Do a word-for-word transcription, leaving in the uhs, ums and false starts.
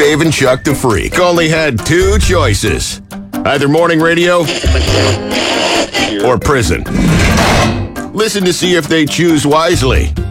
Dave and Chuck the Freak only had two choices. Either morning radio or prison. Listen to see if they choose wisely.